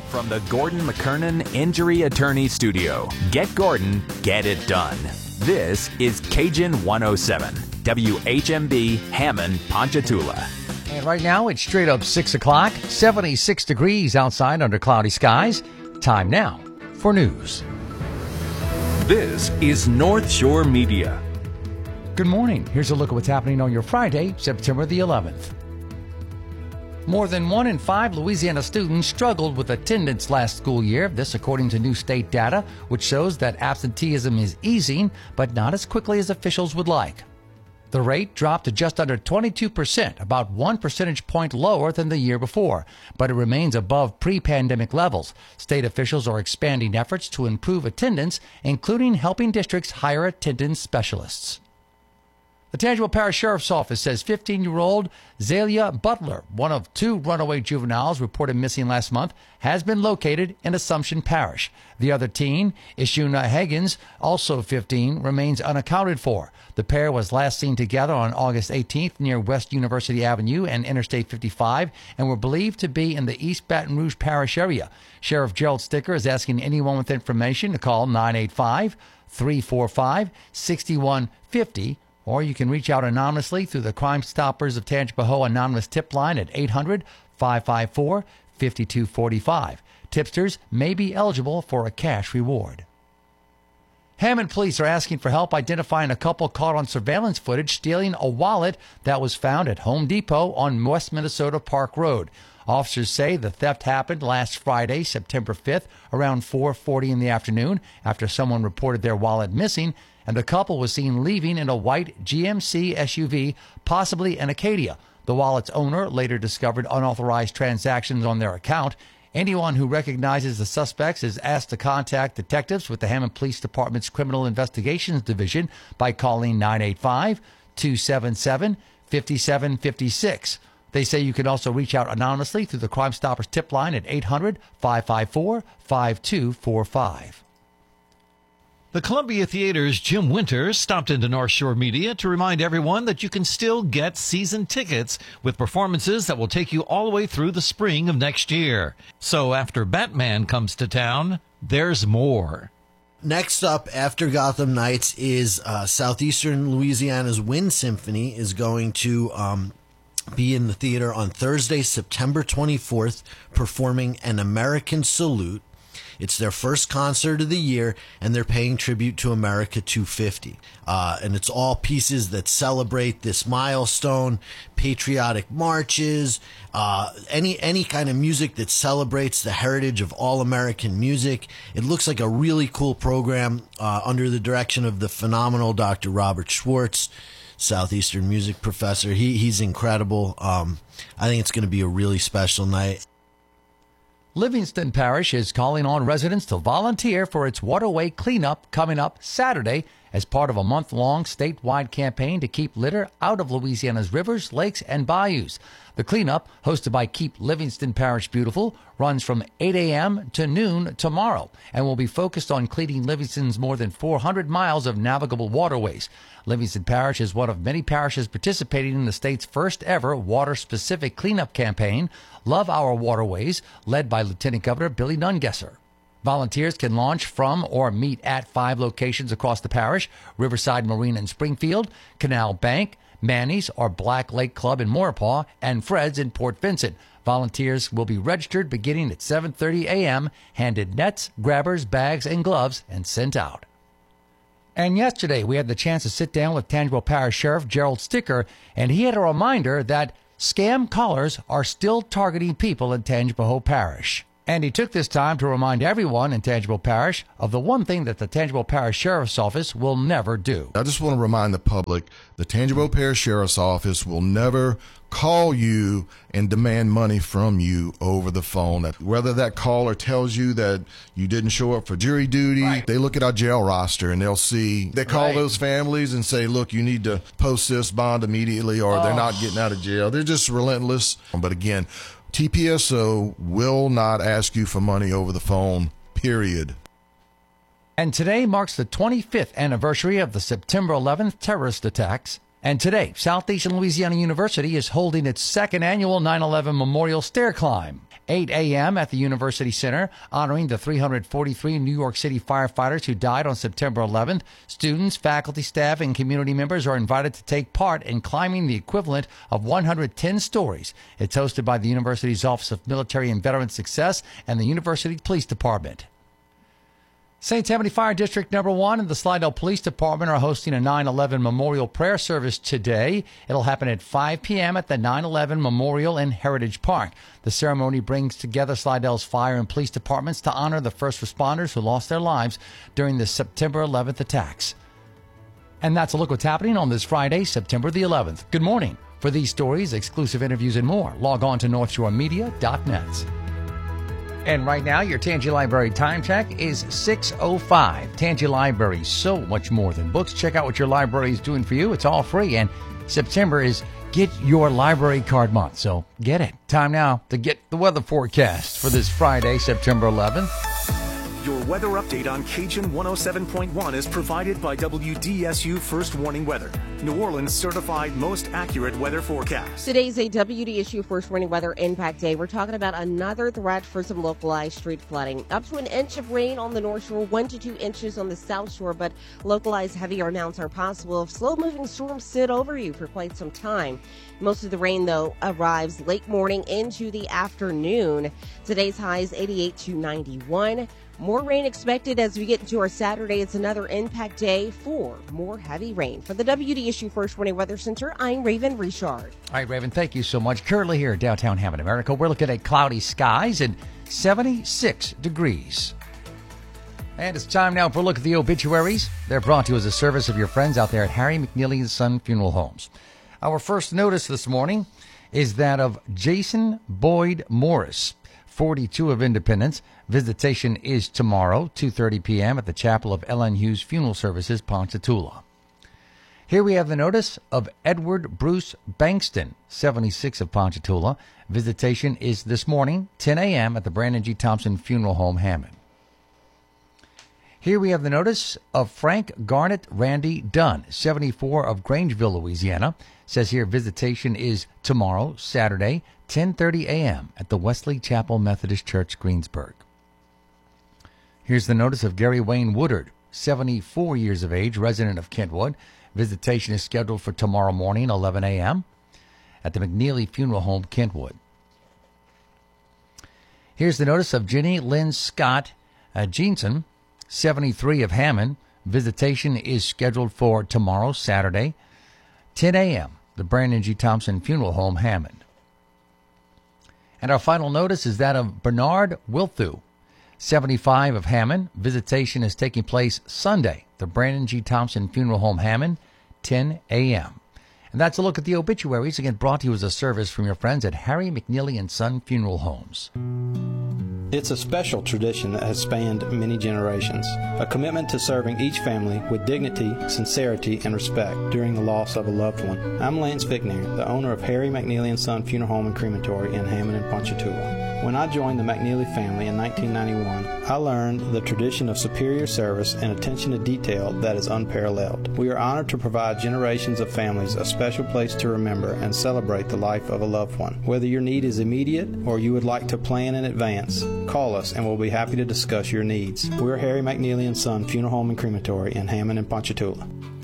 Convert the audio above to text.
From the Gordon McKernan Injury Attorney Studio, get Gordon, get it done. This is Cajun 107, WHMB Hammond, Ponchatoula. And right now it's straight up 6 o'clock, 76 degrees outside under cloudy skies. Time now for news. This is North Shore Media. Good morning. Here's a look at what's happening on your Friday, September the 11th. More than 1 in 5 Louisiana students struggled with attendance last school year. This according to new state data, which shows that absenteeism is easing, but not as quickly as officials would like. The rate dropped to just under 22%, about 1 percentage point lower than the year before, but it remains above pre-pandemic levels. State officials are expanding efforts to improve attendance, including helping districts hire attendance specialists. The Tangipahoa Parish Sheriff's Office says 15-year-old Zalia Butler, one of 2 runaway juveniles reported missing last month, has been located in Assumption Parish. The other teen, Ishuna Higgins, also 15, remains unaccounted for. The pair was last seen together on August 18th near West University Avenue and Interstate 55 and were believed to be in the East Baton Rouge Parish area. Sheriff Gerald Sticker is asking anyone with information to call 985-345-6150, or you can reach out anonymously through the Crime Stoppers of Tangipahoa anonymous tip line at 800-554-5245. Tipsters may be eligible for a cash reward. Hammond police are asking for help identifying a couple caught on surveillance footage stealing a wallet that was found at Home Depot on West Minnesota Park Road. Officers say the theft happened last Friday, September 5th, around 4:40 in the afternoon after someone reported their wallet missing, and the couple was seen leaving in a white GMC SUV, possibly an Acadia. The wallet's owner later discovered unauthorized transactions on their account. Anyone who recognizes the suspects is asked to contact detectives with the Hammond Police Department's Criminal Investigations Division by calling 985-277-5756. They say you can also reach out anonymously through the Crime Stoppers tip line at 800-554-5245. The Columbia Theater's Jim Winters stopped into North Shore Media to remind everyone that you can still get season tickets with performances that will take you all the way through the spring of next year. So after Batman comes to town, there's more. Next up, after Gotham Nights, is Southeastern Louisiana's Wind Symphony is going to be in the theater on Thursday, September 24th, performing An American Salute. It's their first concert of the year, and they're paying tribute to America 250. And it's all pieces that celebrate this milestone, patriotic marches, any kind of music that celebrates the heritage of all American music. It looks like a really cool program under the direction of the phenomenal Dr. Robert Schwartz, Southeastern music professor. He's incredible. I think it's going to be a really special night. Livingston Parish is calling on residents to volunteer for its waterway cleanup coming up Saturday as part of a month-long statewide campaign to keep litter out of Louisiana's rivers, lakes, and bayous. The cleanup, hosted by Keep Livingston Parish Beautiful, runs from 8 a.m. to noon tomorrow and will be focused on cleaning Livingston's more than 400 miles of navigable waterways. Livingston Parish is one of many parishes participating in the state's first ever water-specific cleanup campaign, Love Our Waterways, led by Lieutenant Governor Billy Nungesser. Volunteers can launch from or meet at 5 locations across the parish: Riverside Marina in Springfield, Canal Bank, Manny's or Black Lake Club in Maurepas, and Fred's in Port Vincent. Volunteers will be registered beginning at 7:30 a.m., handed nets, grabbers, bags, and gloves, and sent out. And yesterday, we had the chance to sit down with Tangipahoa Parish Sheriff Gerald Sticker, and he had a reminder that scam callers are still targeting people in Tangipahoa Parish. And he took this time to remind everyone in Tangipahoa Parish of the one thing that the Tangipahoa Parish Sheriff's Office will never do. I just want to remind the public, the Tangipahoa Parish Sheriff's Office will never call you and demand money from you over the phone. Whether that caller tells you that you didn't show up for jury duty, right. They look at our jail roster and they'll see, they call those families and say, look, you need to post this bond immediately or they're not getting out of jail. They're just relentless. But again, TPSO will not ask you for money over the phone, period. And today marks the 25th anniversary of the September 11th terrorist attacks. And today, Southeastern Louisiana University is holding its second annual 9/11 Memorial Stair Climb. 8 a.m. at the University Center, honoring the 343 New York City firefighters who died on September 11th. Students, faculty, staff, and community members are invited to take part in climbing the equivalent of 110 stories. It's hosted by the university's Office of Military and Veteran Success and the University Police Department. St. Tammany Fire District Number 1 and the Slidell Police Department are hosting a 9/11 memorial prayer service today. It'll happen at 5 p.m. at the 9/11 Memorial in Heritage Park. The ceremony brings together Slidell's fire and police departments to honor the first responders who lost their lives during the September 11th attacks. And that's a look what's happening on this Friday, September the 11th. Good morning. For these stories, exclusive interviews, and more, log on to NorthshoreMedia.net. And right now, your Tangi Library time check is 6:05. Tangi Library, so much more than books. Check out what your library is doing for you. It's all free. And September is Get Your Library Card Month. So get it. Time now to get the weather forecast for this Friday, September 11th. Your weather update on Cajun 107.1 is provided by WDSU First Warning Weather, New Orleans certified most accurate weather forecast. Today's a WDSU First Warning Weather Impact Day. We're talking about another threat for some localized street flooding. Up to an inch of rain on the North Shore, 1 to 2 inches on the South Shore, but localized heavier amounts are possible if slow-moving storms sit over you for quite some time. Most of the rain, though, arrives late morning into the afternoon. Today's highs 88 to 91. More rain expected as we get into our Saturday. It's another impact day for more heavy rain. For the WDSU First Warning Weather Center, I'm Raven Richard. All right, Raven, thank you so much. Currently here at downtown Hammond, America, we're looking at cloudy skies and 76 degrees. And it's time now for a look at the obituaries. They're brought to you as a service of your friends out there at Harry McNeely & Son Funeral Homes. Our first notice this morning is that of Jason Boyd Morris, 42 of Independence. Visitation is tomorrow, 2:30 p.m. at the Chapel of Ellen Hughes Funeral Services, Ponchatoula. Here we have the notice of Edward Bruce Bankston, 76 of Ponchatoula. Visitation is this morning, 10 a.m. at the Brandon G. Thompson Funeral Home, Hammond. Here we have the notice of Frank Garnett Randy Dunn, 74 of Grangeville, Louisiana. Says here visitation is tomorrow, Saturday, 10:30 a.m. at the Wesley Chapel Methodist Church, Greensburg. Here's the notice of Gary Wayne Woodard, 74 years of age, resident of Kentwood. Visitation is scheduled for tomorrow morning, 11 a.m. at the McNeely Funeral Home, Kentwood. Here's the notice of Jenny Lynn Scott Jeanson, 73 of Hammond. Visitation is scheduled for tomorrow, Saturday, 10 a.m. the Brandon G. Thompson Funeral Home, Hammond. And our final notice is that of Bernard Wilthu, 75 of Hammond. Visitation is taking place Sunday, the Brandon G. Thompson Funeral Home, Hammond, 10 a.m. And that's a look at the obituaries, again brought to you as a service from your friends at Harry McNeely & Son Funeral Homes. It's a special tradition that has spanned many generations, a commitment to serving each family with dignity, sincerity, and respect during the loss of a loved one. I'm Lance Fickner, the owner of Harry McNeely & Son Funeral Home and Crematory in Hammond and Ponchatoula. When I joined the McNeely family in 1991, I learned the tradition of superior service and attention to detail that is unparalleled. We are honored to provide generations of families a special place to remember and celebrate the life of a loved one. Whether your need is immediate or you would like to plan in advance, call us and we'll be happy to discuss your needs. We're Harry McNeely & Son Funeral Home and Crematory in Hammond and Ponchatoula.